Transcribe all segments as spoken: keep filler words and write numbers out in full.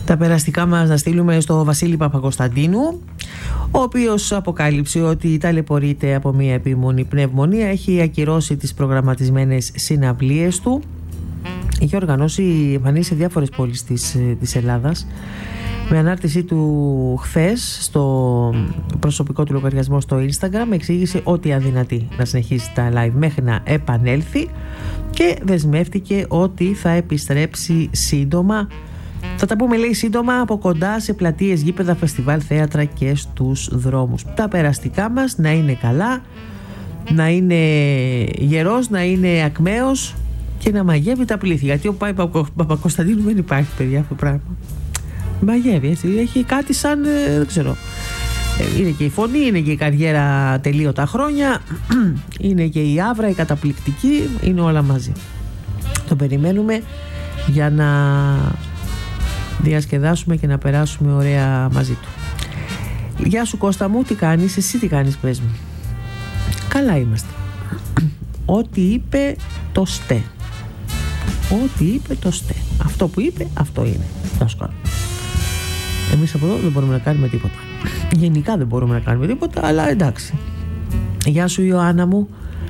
Τα περαστικά μας να στείλουμε στο Βασίλη Παπακοσταντίνου, ο οποίος αποκάλυψε ότι ταλαιπωρείται από μια επίμονη πνευμονία, έχει ακυρώσει τις προγραμματισμένες συναυλίες του, είχε οργανώσει εμφανίσεις σε διάφορες πόλεις της, της Ελλάδας. Με ανάρτησή του χθες στο προσωπικό του λογαριασμό στο Instagram εξήγησε ότι αδυνατεί να συνεχίσει τα live μέχρι να επανέλθει και δεσμεύτηκε ότι θα επιστρέψει σύντομα. Θα τα πούμε, λέει, σύντομα από κοντά σε πλατείες, γήπεδα, φεστιβάλ, θέατρα και στους δρόμους. Τα περαστικά μας να είναι καλά, να είναι γερός, να είναι ακμαίος και να μαγεύει τα πλήθη. Γιατί ο Παπακοσταντίνου δεν υπάρχει, παιδιά, αυτό το πράγμα. Μαγεύει, έτσι. Έχει κάτι σαν, δεν ξέρω. Είναι και η φωνή, είναι και η καριέρα τελείωτα χρόνια, είναι και η άβρα, η καταπληκτική, είναι όλα μαζί. Το περιμένουμε για να διασκεδάσουμε και να περάσουμε ωραία μαζί του. Γεια σου Κώστα μου, τι κάνεις, εσύ τι κάνεις, πες μου. Καλά είμαστε. Ό,τι είπε το στε. Ό,τι είπε το στε. Αυτό που είπε, αυτό είναι. Δάσκαλο. Εμείς από εδώ δεν μπορούμε να κάνουμε τίποτα. Γενικά δεν μπορούμε να κάνουμε τίποτα, αλλά εντάξει. Γεια σου Ιωάννα μου.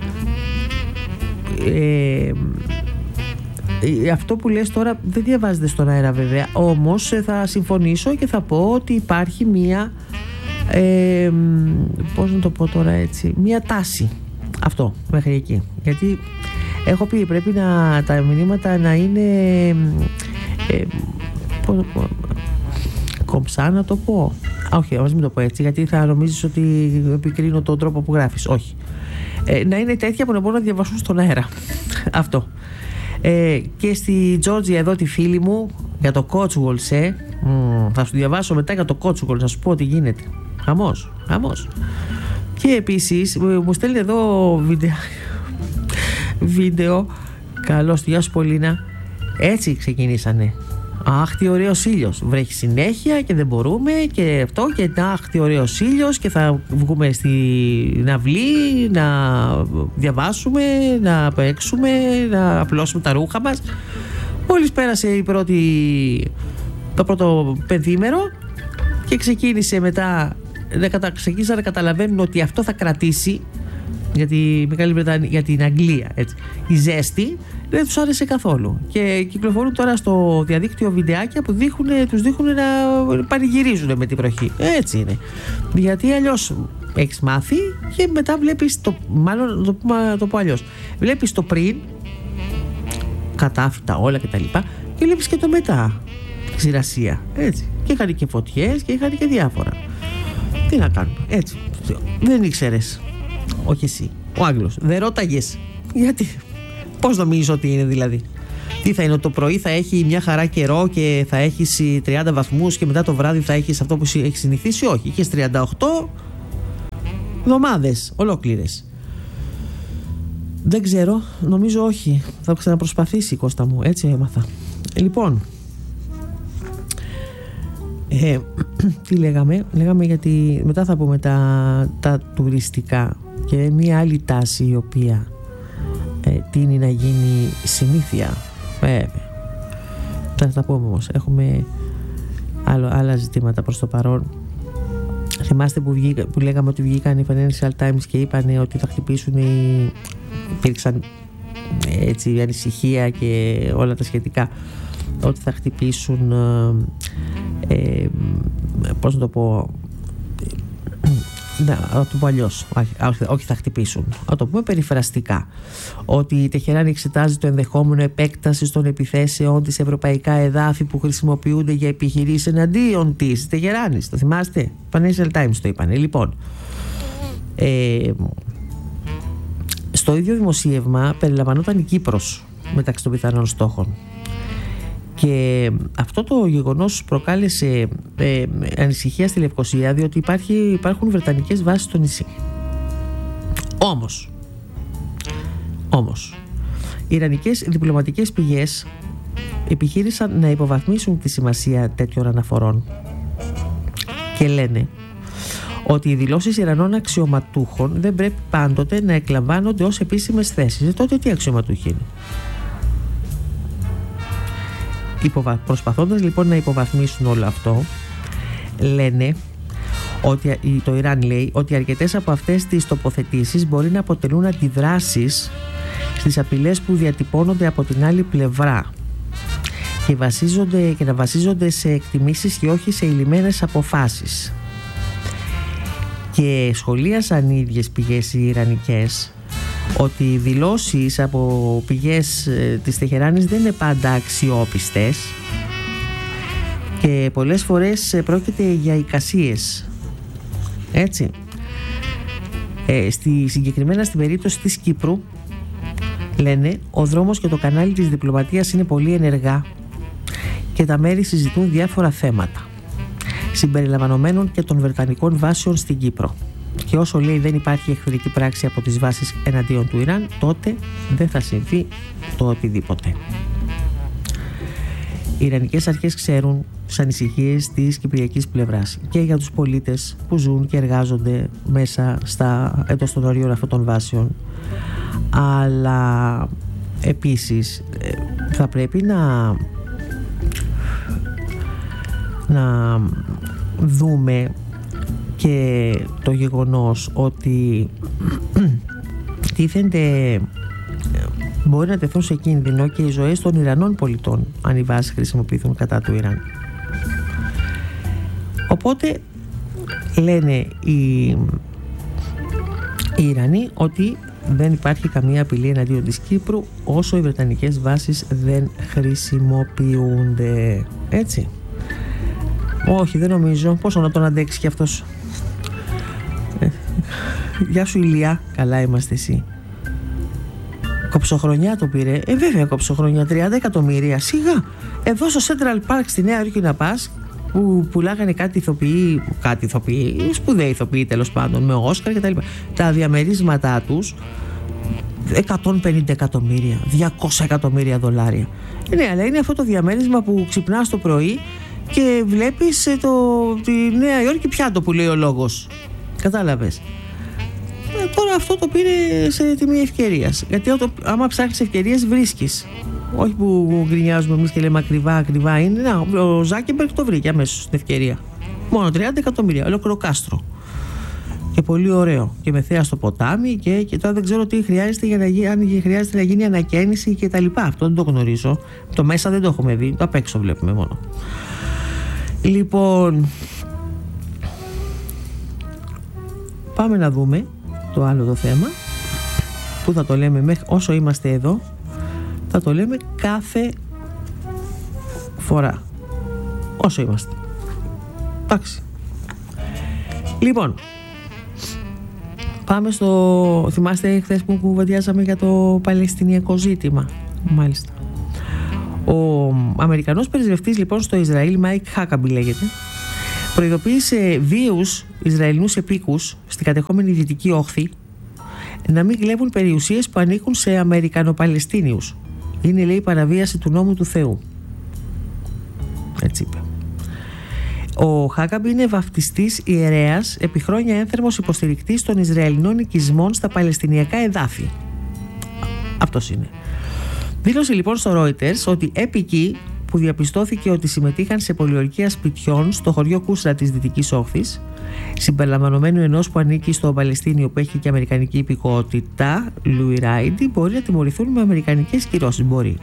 Ε, αυτό που λες τώρα δεν διαβάζεται στον αέρα βέβαια, όμως θα συμφωνήσω και θα πω ότι υπάρχει μία ε, πώς να το πω τώρα έτσι, μία τάση, αυτό μέχρι εκεί, γιατί έχω πει πρέπει να, τα μηνύματα να είναι ε, πώς, κομψά να το πω. Α, όχι, ας μην το πω έτσι, γιατί θα νομίζεις ότι επικρίνω τον τρόπο που γράφεις. Όχι. Ε, να είναι τέτοια που να μπορούν να διαβάσουν στον αέρα. Αυτό. Ε, και στη Τζόρτζια εδώ τη φίλη μου για το Cotswolds, ε, mm, θα σου διαβάσω μετά για το Cotswolds, θα σου πω τι γίνεται. Χαμός, χαμός. Και επίσης μου στέλνει εδώ βίντεο, βίντεο καλώς, γεια σου Πολίνα. Έτσι ξεκινήσανε. Αχ, τι ωραίος ήλιος. Βρέχει συνέχεια και δεν μπορούμε και αυτό και αχ, τι ωραίος ήλιος και θα βγούμε στην αυλή να διαβάσουμε, να παίξουμε, να απλώσουμε τα ρούχα μας. Μόλις πέρασε η πρώτη, το πρώτο πενθήμερο και ξεκίνησε μετά να κατα... ξεκίνησαν να καταλαβαίνουν ότι αυτό θα κρατήσει για, τη Μεγάλη Βρετανία, για την Αγγλία, έτσι. Η ζέστη δεν τους άρεσε καθόλου και κυκλοφορούν τώρα στο διαδίκτυο βιντεάκια που δείχνουν, τους δείχνουν να πανηγυρίζουν με την βροχή. Έτσι είναι, γιατί αλλιώς έχεις μάθει και μετά βλέπεις το, μάλλον το, το, το πω αλλιώς, βλέπεις το πριν, κατάφυτα όλα και τα λοιπά, και βλέπεις και το μετά, ξηρασία, έτσι, και είχαν και φωτιές και είχαν και διάφορα. Τι να κάνουμε, έτσι, δεν ήξερες. Όχι εσύ, ο Άγγλος. Δεν ρώταγες. Γιατί, πώς νομίζεις ότι είναι δηλαδή? Τι θα είναι, το πρωί θα έχει μια χαρά καιρό και θα έχεις τριάντα βαθμούς και μετά το βράδυ θα έχεις αυτό που έχεις συνηθίσει? Όχι, είχες τριάντα οκτώ εβδομάδες ολόκληρες. Δεν ξέρω, νομίζω όχι. Θα ξαναπροσπαθήσει, Κώστα μου, έτσι έμαθα. Λοιπόν, ε, τι λέγαμε, λέγαμε γιατί μετά θα πούμε τα, τα τουριστικά και μια άλλη τάση η οποία ε, τείνει να γίνει συνήθεια. Βέβαια. Θα τα πούμε όμως. Έχουμε άλλο, άλλα ζητήματα προς το παρόν. Θυμάστε που, βγήκα, που λέγαμε ότι βγήκαν οι Financial Times και είπαν ότι θα χτυπήσουν οι... υπήρξαν έτσι ανησυχία και όλα τα σχετικά, ότι θα χτυπήσουν ε, ε, πώς να το πω, να το πω αλλιώς, όχι θα χτυπήσουν, να το πούμε περιφραστικά, ότι η Τεχεράνη εξετάζει το ενδεχόμενο επέκτασης των επιθέσεων της ευρωπαϊκά εδάφη που χρησιμοποιούνται για επιχειρήσεις εναντίον της Τεχεράνης. Το θυμάστε? Financial Times το είπανε. Λοιπόν, ε, στο ίδιο δημοσίευμα περιλαμβανόταν η Κύπρος μεταξύ των πιθανών στόχων. Και αυτό το γεγονός προκάλεσε ε, ανησυχία στη Λευκοσία, διότι υπάρχει, υπάρχουν βρετανικές βάσεις στο νησί. Όμως, όμως, οι ιρανικές διπλωματικές πηγές επιχείρησαν να υποβαθμίσουν τη σημασία τέτοιων αναφορών και λένε ότι οι δηλώσεις Ιρανών αξιωματούχων δεν πρέπει πάντοτε να εκλαμβάνονται ως επίσημες θέσεις. Ε, τότε τι αξιωματούχοι είναι? Προσπαθώντας λοιπόν να υποβαθμίσουν όλο αυτό, λένε ότι το Ιράν λέει ότι αρκετές από αυτές τις τοποθετήσεις μπορεί να αποτελούν αντιδράσεις στις απειλές που διατυπώνονται από την άλλη πλευρά και, βασίζονται, και να βασίζονται σε εκτιμήσεις και όχι σε ειλημμένες αποφάσεις. Και σχολίασαν οι ίδιες πηγές οι ιρανικές ότι οι δηλώσεις από πηγές της Τεχεράνης δεν είναι πάντα αξιόπιστες και πολλές φορές πρόκειται για εικασίες. Έτσι. Ε, στη, συγκεκριμένα στην περίπτωση της Κύπρου, λένε, ο δρόμος και το κανάλι της διπλωματίας είναι πολύ ενεργά και τα μέρη συζητούν διάφορα θέματα, συμπεριλαμβανομένων και των βρετανικών βάσεων στην Κύπρο. Και όσο λέει δεν υπάρχει εχθρική πράξη από τις βάσεις εναντίον του Ιράν, τότε δεν θα συμβεί το οτιδήποτε. Οι Ιρανικές αρχές ξέρουν τις ανησυχίες της κυπριακής πλευράς και για τους πολίτες που ζουν και εργάζονται μέσα στα, εντός των ορίων αυτών των βάσεων, αλλά επίσης θα πρέπει να να δούμε και το γεγονός ότι τίθενται, μπορεί να τεθούν σε κίνδυνο και οι ζωές των Ιρανών πολιτών αν οι βάσεις χρησιμοποιηθούν κατά του Ιράν. Οπότε λένε οι, οι Ιρανοί ότι δεν υπάρχει καμία απειλή εναντίον της Κύπρου όσο οι βρετανικές βάσεις δεν χρησιμοποιούνται. Έτσι. Όχι, δεν νομίζω. Πόσο να τον αντέξει κι αυτός. ε, Γεια σου Ηλία. Καλά είμαστε εσύ. Κοψοχρονιά το πήρε. Ε βέβαια κοψοχρονιά, τριάντα εκατομμύρια. Σιγά. Εδώ στο Central Park στη Νέα Υόρκη να πας, που πουλάγανε κάτι ηθοποιοί, κάτι ηθοποιοί, σπουδαίοι ηθοποιοί τέλος πάντων, με Όσκαρ και τα λοιπά. Τα διαμερίσματά τους εκατόν πενήντα εκατομμύρια, διακόσια εκατομμύρια δολάρια. Ε, ναι, αλλά είναι αυτό το διαμέρισμα που ξυπνάς το πρωί και βλέπεις το, τη Νέα Υόρκη πιάτο που λέει ο λόγος. Κατάλαβες. Ε, τώρα αυτό το πήρε σε τιμή ευκαιρίας. Γιατί ό, άμα ψάχνεις ευκαιρίες βρίσκεις. Όχι που γκρινιάζουμε εμείς και λέμε ακριβά, ακριβά είναι. Να, ο Ζάκεμπεργκ το βρήκε αμέσως στην ευκαιρία. Μόνο τριάντα εκατομμύρια, ολόκληρο κάστρο. Και πολύ ωραίο. Και με θέα στο ποτάμι και, και τώρα δεν ξέρω τι χρειάζεται για να γίνει, αν χρειάζεται να γίνει ανακαίνιση και τα λοιπά. Αυτό δεν το γνωρίζω. Το μέσα δεν το έχουμε δει. Το απ' έξω βλέπουμε μόνο. Λοιπόν, πάμε να δούμε το άλλο το θέμα που θα το λέμε μέχρι όσο είμαστε εδώ. Θα το λέμε κάθε φορά όσο είμαστε. Εντάξει. Λοιπόν, πάμε στο... Θυμάστε χθες που κουβεντιάσαμε για το παλαιστινιακό ζήτημα? Μάλιστα. Ο Αμερικανός πρεσβευτής λοιπόν στο Ισραήλ, Μάικ Χάκαμπι λέγεται, προειδοποίησε βίους Ισραηλινούς επίκους στην κατεχόμενη Δυτική Όχθη να μην κλέβουν περιουσίες που ανήκουν σε Αμερικανοπαλαιστίνιους. Είναι, λέει, παραβίαση του νόμου του Θεού. Έτσι είπε. Ο Χάκαμπι είναι βαφτιστής ιερέας, επί χρόνια ένθερμος υποστηρικτής των Ισραηλινών οικισμών στα παλαιστινιακά εδάφη. Αυτός είναι. Δήλωσε λοιπόν στο Reuters ότι έπικοι που διαπιστώθηκε ότι συμμετείχαν σε πολιορκία σπιτιών στο χωριό Κούσρα της Δυτικής Όχθης, συμπεριλαμβανομένου ενός που ανήκει στο Παλαιστίνιο που έχει και αμερικανική υπηκότητα, Λουι Ράιντι, μπορεί να τιμωρηθούν με αμερικανικές κυρώσεις. Μπορεί.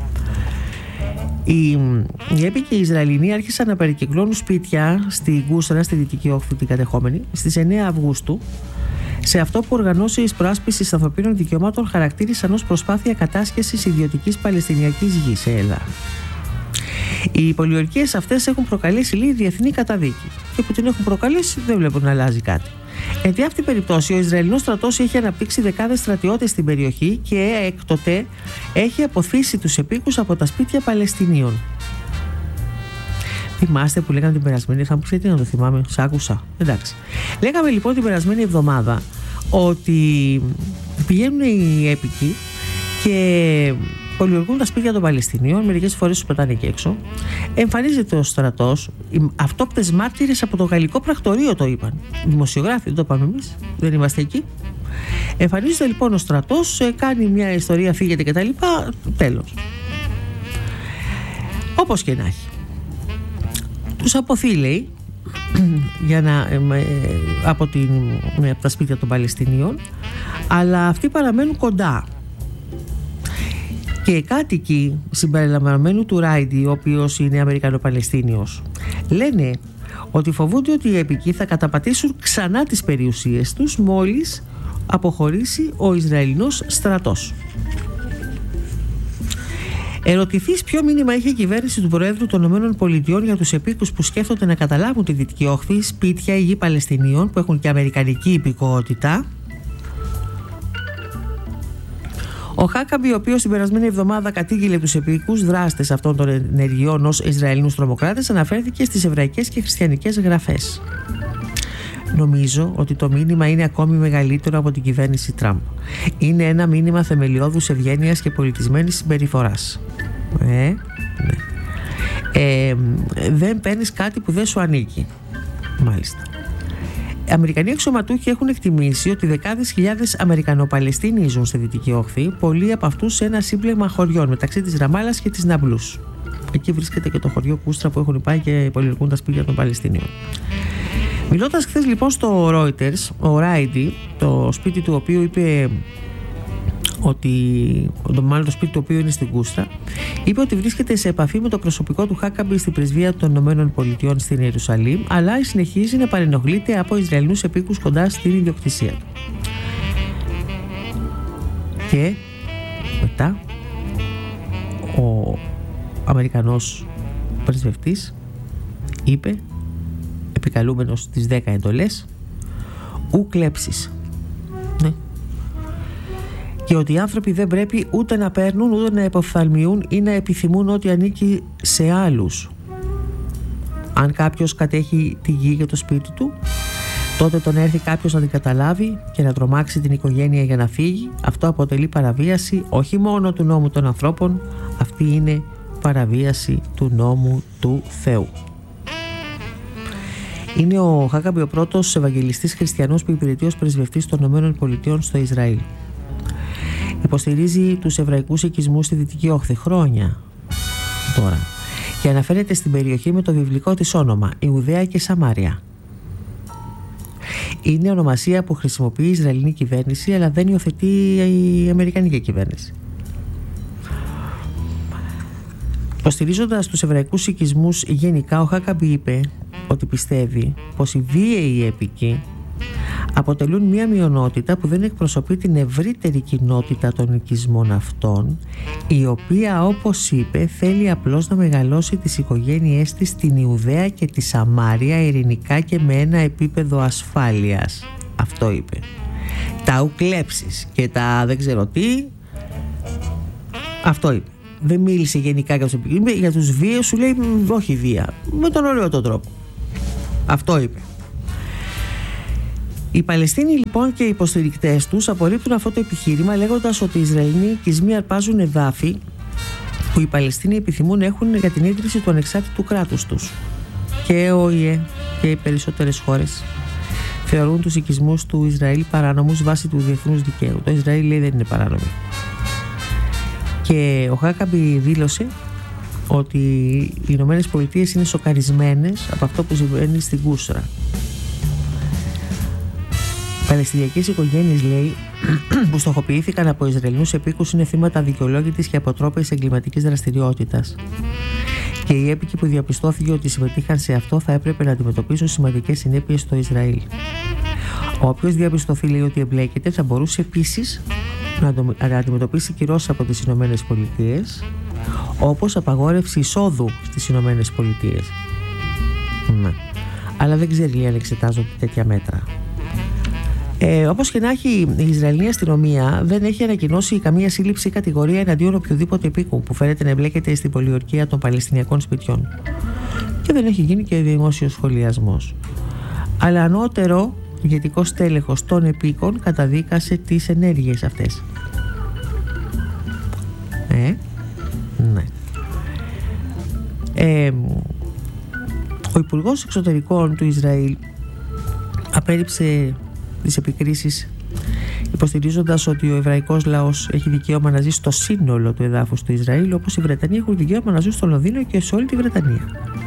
Οι, οι έπικοι Ισραηλινοί άρχισαν να περικυκλώνουν σπίτια στην Κούσρα, στη Δυτική Όχθη την κατεχόμενη, στις εννέα Αυγούστου, σε αυτό που οργανώσεις προάσπισης ανθρωπίνων δικαιωμάτων χαρακτήρισαν ως προσπάθεια κατάσχεσης ιδιωτικής παλαιστινιακής γης. Έλα. Οι πολιορκίες αυτές έχουν προκαλέσει, λέει, διεθνή καταδίκη. Και που την έχουν προκαλέσει δεν βλέπουν να αλλάζει κάτι. Εν τη αυτή περιπτώσει, ο Ισραηλινός στρατός έχει αναπτύξει δεκάδες στρατιώτες στην περιοχή και έκτοτε έχει αποθήσει τους επίκους από τα σπίτια Παλαιστινίων. Θυμάστε που λέγαμε την περασμένη, θα μου πείτε να το θυμάμαι, σ' άκουσα. Εντάξει. Λέγαμε λοιπόν την περασμένη εβδομάδα ότι πηγαίνουν οι έπικοι και πολιορκούν τα σπίτια των Παλαιστινίων, μερικές φορές τους πετάνε και έξω. Εμφανίζεται ο στρατός, οι αυτόπτες μάρτυρες από το γαλλικό πρακτορείο το είπαν. Δημοσιογράφοι, δεν το είπαμε εμείς, δεν είμαστε εκεί. Εμφανίζεται λοιπόν ο στρατός, κάνει μια ιστορία, φύγεται κτλ. Τέλος. Όπως και να έχει, τους αποθήλει για να, ε, ε, από, την, ε, από τα σπίτια των Παλαιστινίων, αλλά αυτοί παραμένουν κοντά. Και οι κάτοικοι συμπεριλαμβανομένου του Ράιντι, ο οποίος είναι Αμερικανο-Παλαιστίνιος, λένε ότι φοβούνται ότι οι επικοί θα καταπατήσουν ξανά τις περιουσίες τους μόλις αποχωρήσει ο Ισραηλινός στρατός. Ερωτηθείς ποιο μήνυμα είχε η κυβέρνηση του Προέδρου των ΗΠΑ για τους επίκους που σκέφτονται να καταλάβουν τη Δυτική Όχθη, σπίτια ή γη Παλαιστινίων που έχουν και αμερικανική υπηκότητα, ο Χάκαμπι, ο οποίος την περασμένη εβδομάδα κατήγγειλε τους επίκους δράστες αυτών των ενεργειών ως Ισραηλινούς τρομοκράτες, αναφέρθηκε στις εβραϊκές και χριστιανικές γραφές. Νομίζω ότι το μήνυμα είναι ακόμη μεγαλύτερο από την κυβέρνηση Τραμπ. Είναι ένα μήνυμα θεμελιώδους ευγένειας και πολιτισμένης συμπεριφοράς. Ε, ναι. ε, δεν παίρνεις κάτι που δεν σου ανήκει. Μάλιστα. Οι Αμερικανοί αξιωματούχοι έχουν εκτιμήσει ότι δεκάδες χιλιάδες Αμερικανοπαλαιστίνοι ζουν στη Δυτική Όχθη, πολλοί από αυτούς σε ένα σύμπλεγμα χωριών μεταξύ της Ραμάλας και της Ναμπλούς. Εκεί βρίσκεται και το χωριό Κούστρα που έχουν πάει και πολιορκούν τα σπίτια των Παλαιστινίων. Μιλώντας χθες λοιπόν στο Reuters, ο Ράιντι, το σπίτι του οποίου είπε ότι, το, μάλλον το σπίτι του οποίου είναι στην Κούστρα, είπε ότι βρίσκεται σε επαφή με το προσωπικό του Χάκαμπι στην πρεσβεία των ΗΠΑ στην Ιερουσαλήμ, αλλά συνεχίζει να παρενοχλείται από Ισραηλινούς επίκους κοντά στην ιδιοκτησία του. Και μετά ο Αμερικανός πρεσβευτής είπε, επικαλούμενος τις δέκα εντολές, ου κλέψεις. Ναι. Και ότι οι άνθρωποι δεν πρέπει ούτε να παίρνουν, ούτε να υποφθαλμιούν ή να επιθυμούν ό,τι ανήκει σε άλλους. Αν κάποιος κατέχει τη γη για το σπίτι του, τότε τον έρθει κάποιος να την καταλάβει και να τρομάξει την οικογένεια για να φύγει. Αυτό αποτελεί παραβίαση όχι μόνο του νόμου των ανθρώπων, αυτή είναι παραβίαση του νόμου του Θεού. Είναι ο Χάκαμπι ο πρώτος ευαγγελιστής χριστιανός που υπηρετεί ως πρεσβευτής των ΗΠΑ στο Ισραήλ. Υποστηρίζει τους εβραϊκούς οικισμούς στη Δυτική Όχθη χρόνια τώρα και αναφέρεται στην περιοχή με το βιβλικό της όνομα Ιουδαία και Σαμάρια. Είναι ονομασία που χρησιμοποιεί η Ισραηλινή κυβέρνηση, αλλά δεν υιοθετεί η Αμερικανική κυβέρνηση. Υποστηρίζοντας τους εβραϊκούς οικισμούς γενικά, ο Χάκαμπι είπε ότι πιστεύει πως οι βίαιοι έπικοι αποτελούν μια μειονότητα που δεν εκπροσωπεί την ευρύτερη κοινότητα των οικισμών αυτών, η οποία, όπως είπε, θέλει απλώς να μεγαλώσει τις οικογένειές της στην Ιουδαία και τη Σαμάρια ειρηνικά και με ένα επίπεδο ασφάλειας. Αυτό είπε. Τα ουκλέψεις και τα δεν ξέρω τι, αυτό είπε. Δεν μίλησε γενικά για τους επικοινωνίες, για τους βίαιους σου λέει όχι βία, με τον ωραίο τον τρόπο. Αυτό είπε. Οι Παλαιστίνοι λοιπόν και οι υποστηρικτές τους απορρίπτουν αυτό το επιχείρημα, λέγοντας ότι οι Ισραηλοί οικισμοί αρπάζουν εδάφη που οι Παλαιστίνοι επιθυμούν να έχουν για την ίδρυση του ανεξάρτητου κράτους τους. Και ο ΟΗΕ και οι περισσότερες χώρες θεωρούν τους οικισμούς του Ισραήλ παράνομους βάσει του διεθνούς δικαίου. Το Ισραήλ λέει δεν είναι παράνομοι. Και ο Χάκαμπι δήλωσε ότι οι Ηνωμένες Πολιτείες είναι σοκαρισμένες από αυτό που συμβαίνει στην Κούσρα. Παλαιστινιακές οικογένειες, λέει, που στοχοποιήθηκαν από Ισραηλινούς επίκους είναι θύματα αδικαιολόγητης και αποτρόπαιης εγκληματικής δραστηριότητας. Και οι έπικοι που διαπιστώθηκε ότι συμμετείχαν σε αυτό θα έπρεπε να αντιμετωπίσουν σημαντικές συνέπειες στο Ισραήλ. Όποιος διαπιστωθεί, λέει, ότι εμπλέκεται θα μπορούσε επίσης να αντιμετωπίσει κυρώσεις από τις Ηνωμένες Πολιτείες, όπως απαγόρευση εισόδου στις Ηνωμένες Πολιτείες. Ναι. Αλλά δεν ξέρει, λέει, αν εξετάζονται τέτοια μέτρα. Ε, όπως και να έχει, η Ισραηλινή αστυνομία δεν έχει ανακοινώσει καμία σύλληψη ή κατηγορία εναντίον οποιοδήποτε επίκου που φαίνεται να εμπλέκεται στην πολιορκία των Παλαιστινιακών σπιτιών. Και δεν έχει γίνει και δημόσιος σχολιασμός. Αλλά ανώτερο ηγετικό τέλεχος των επίκων καταδίκασε τις ενέργειες αυτές. Ε, ναι. Ε, ο Υπουργός Εξωτερικών του Ισραήλ απέρριψε τις επικρίσεις υποστηρίζοντας ότι ο εβραϊκός λαός έχει δικαίωμα να ζει στο σύνολο του εδάφους του Ισραήλ, όπως οι Βρετανοί έχουν δικαίωμα να ζουν στο Λονδίνο και σε όλη τη Βρετανία.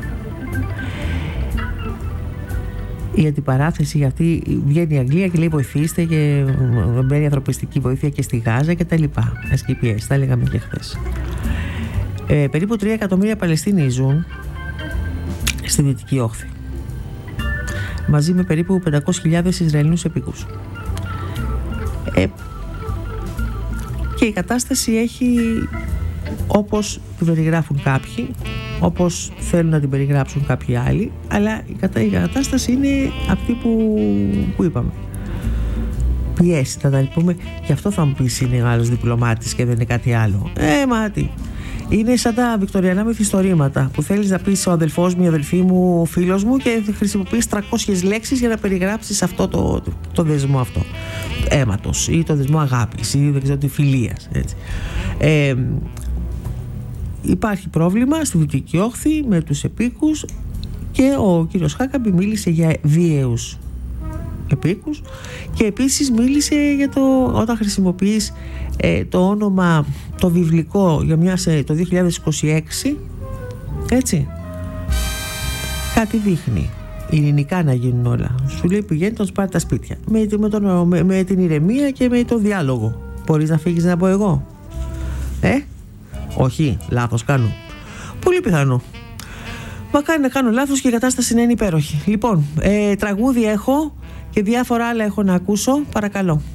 Η αντιπαράθεση για αυτή βγαίνει η Αγγλία και λέει βοηθήστε, και μπαίνει ανθρωπιστική βοήθεια και στη Γάζα και τα λοιπά. ες κέι πι ες, τα λέγαμε και χθες. Ε, περίπου τρία εκατομμύρια Παλαιστίνοι ζουν στη Δυτική Όχθη, μαζί με περίπου πεντακόσιες χιλιάδες Ισραηλινούς επίκους. Ε, και η κατάσταση έχει, όπως την περιγράφουν κάποιοι, όπως θέλουν να την περιγράψουν κάποιοι άλλοι, αλλά η, κατα... η κατάσταση είναι αυτή που, που είπαμε. Πιέσει, θα τα πούμε, και αυτό θα μου πεις είναι ο άλλος διπλωμάτης και δεν είναι κάτι άλλο. Ε, μα τι. Είναι σαν τα βικτωριανά μυθιστορήματα που θέλεις να πεις ο αδελφός μου, η αδελφή μου, ο φίλος μου, και χρησιμοποιείς τριακόσιες λέξεις για να περιγράψεις αυτό το, το, το δεσμό αυτό αίματος ή το δεσμό αγάπης ή δεν ξέρω τι, φιλίας, έτσι. Ε, υπάρχει πρόβλημα στη Δυτική Όχθη με τους επίκους και ο κύριος Χάκαμπη μίλησε για βίαιους επίκους και επίσης μίλησε για το όταν χρησιμοποιείς ε, το όνομα το βιβλικό για μια, σε, το δύο χιλιάδες είκοσι έξι, έτσι, κάτι δείχνει ειρηνικά να γίνουν όλα. Σου λέει πηγαίνει να τους πάρει τα σπίτια με, με, τον, με, με την ηρεμία και με το διάλογο. Μπορείς να φύγεις να πω εγώ? Ε, όχι, λάθος κάνω. Πολύ πιθανό. Μακάρι να κάνω λάθος και η κατάσταση να είναι υπέροχη. Λοιπόν, ε, τραγούδι έχω και διάφορα άλλα έχω να ακούσω. Παρακαλώ.